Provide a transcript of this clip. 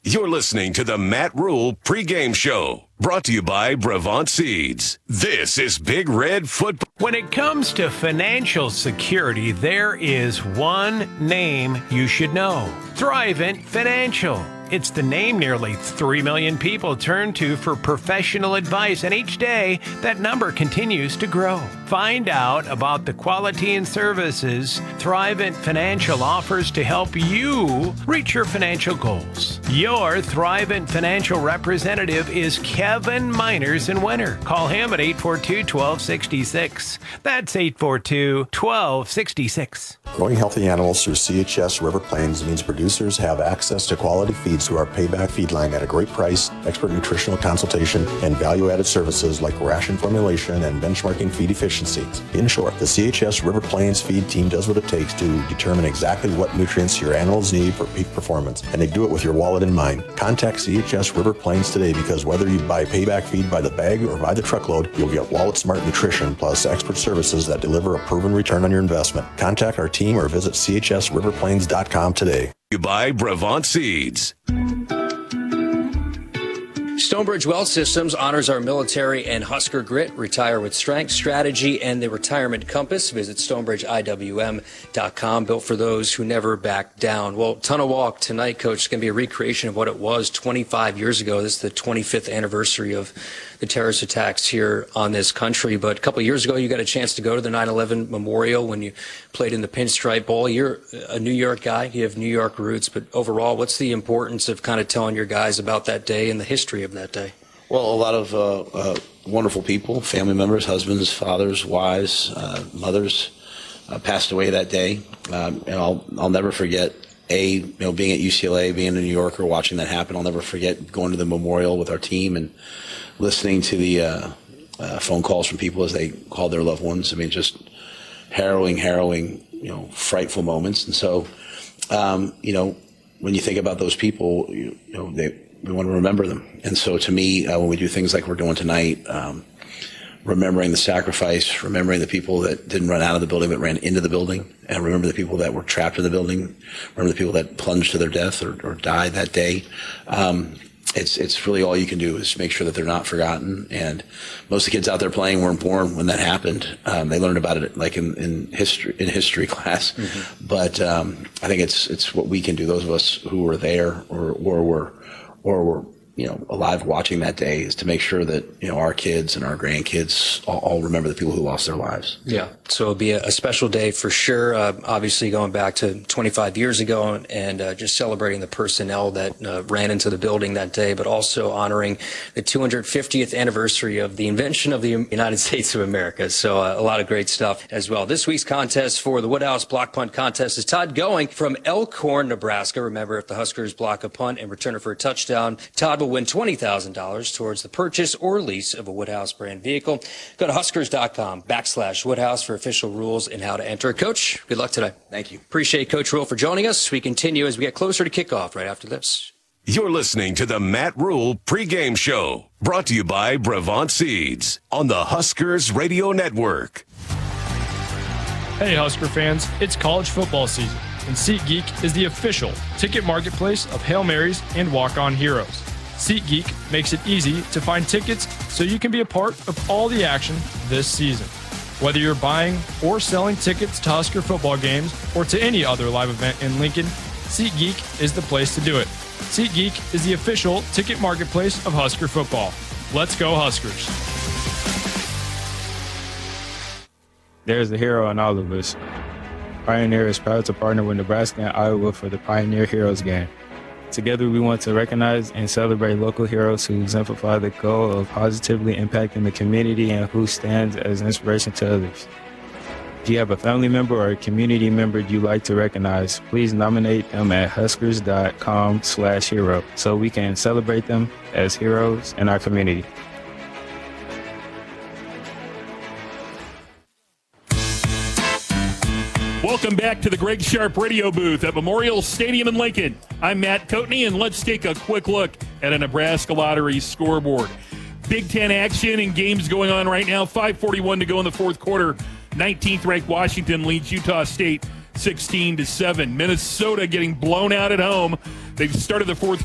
You're listening to the Matt Rule pregame show, brought to you by Brevant Seeds. This is Big Red Football. When it comes to financial security, there is one name you should know: Thrivent Financial. It's the name nearly 3 million people turn to for professional advice, and each day that number continues to grow. Find out about the quality and services Thrivent Financial offers to help you reach your financial goals. Your Thrivent Financial representative is Kevin Miners in Winter. Call him at 842-1266. That's 842-1266. Growing healthy animals through CHS River Plains means producers have access to quality feeds through our Payback feed line at a great price, expert nutritional consultation, and value-added services like ration formulation and benchmarking feed efficiencies. In short, the CHS River Plains feed team does what it takes to determine exactly what nutrients your animals need for peak performance, and they do it with your wallet in mind. Contact CHS River Plains today, because whether you buy Payback feed by the bag or by the truckload, you'll get wallet-smart nutrition plus expert services that deliver a proven return on your investment. Contact our team or visit chsriverplains.com today. You buy Brevant Seeds. Stonebridge Wealth Systems honors our military and Husker grit. Retire with strength, strategy, and the retirement compass. Visit StonebridgeIWM.com. Built for those who never back down. Well, Tunnel Walk tonight, Coach, is going to be a recreation of what it was 25 years ago. This is the 25th anniversary of the terrorist attacks here on this country. But a couple of years ago, you got a chance to go to the 9/11 memorial when you played in the Pinstripe Bowl. You're a New York guy. You have New York roots. But overall, what's the importance of kind of telling your guys about that day and the history of that day? Well, a lot of wonderful people, family members, husbands, fathers, wives, mothers passed away that day. And I'll never forget, being at UCLA, being a New Yorker, watching that happen. I'll never forget going to the memorial with our team and listening to the phone calls from people as they called their loved ones. I mean, just harrowing, frightful moments. And so, when you think about those people, we want to remember them. And so to me, when we do things like we're doing tonight, remembering the sacrifice, remembering the people that didn't run out of the building but ran into the building, and remember the people that were trapped in the building, remember the people that plunged to their death or died that day. It's really all you can do is make sure that they're not forgotten. And most of the kids out there playing weren't born when that happened. They learned about it like in history class. Mm-hmm. But I think it's what we can do. Those of us who were there or were alive watching that day, is to make sure that our kids and our grandkids all remember the people who lost their lives. Yeah, so it'll be a special day for sure. Obviously, going back to 25 years ago and just celebrating the personnel that ran into the building that day, but also honoring the 250th anniversary of the invention of the United States of America. So a lot of great stuff as well. This week's contest for the Woodhouse Block Punt Contest is Todd Going from Elkhorn, Nebraska. Remember, if the Huskers block a punt and return it for a touchdown, Todd will win $20,000 towards the purchase or lease of a Woodhouse brand vehicle. Go to Huskers.com/Woodhouse for official rules and how to enter. Coach, good luck today. Thank you. Appreciate Coach Rule for joining us. We continue as we get closer to kickoff right after this. You're listening to the Matt Rule pregame show, brought to you by Brevant Seeds on the Huskers Radio Network. Hey Husker fans, it's college football season, and SeatGeek is the official ticket marketplace of Hail Marys and walk-on heroes. SeatGeek makes it easy to find tickets so you can be a part of all the action this season. Whether you're buying or selling tickets to Husker football games or to any other live event in Lincoln, SeatGeek is the place to do it. SeatGeek is the official ticket marketplace of Husker football. Let's go Huskers. There's a hero in all of us. Pioneer is proud to partner with Nebraska and Iowa for the Pioneer Heroes game. Together, we want to recognize and celebrate local heroes who exemplify the goal of positively impacting the community and who stands as inspiration to others. If you have a family member or a community member you'd like to recognize, please nominate them at huskers.com/hero so we can celebrate them as heroes in our community. Welcome back to the Greg Sharp radio booth at Memorial Stadium in Lincoln. I'm Matt Coatney, and let's take a quick look at a Nebraska Lottery scoreboard. Big Ten action and games going on right now. 5:41 to go in the fourth quarter. 19th-ranked Washington leads Utah State 16-7. Minnesota getting blown out at home. They've started the fourth